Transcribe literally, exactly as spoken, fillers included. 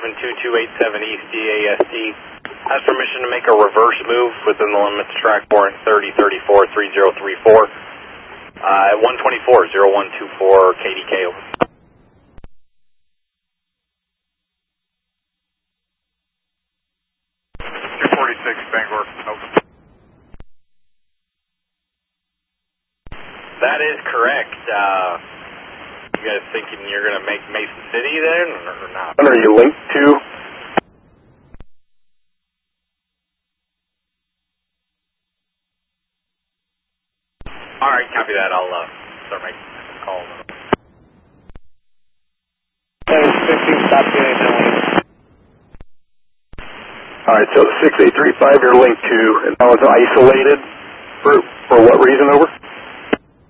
seven two two eight seven East D A S D has permission to make a reverse move within the limits of track warrant thirty thirty-four three zero three four uh, at one twenty-four oh one two four K D K. Over. two forty-six Bangor, over. That is correct. Uh, you guys thinking you're going to make Mason City then, or not? Are you linked to? All right, copy that. I'll uh, start making some calls. seven sixteen, stop getting that. All right, so six eight three five you're linked to, and now it's isolated. For, for what reason, over?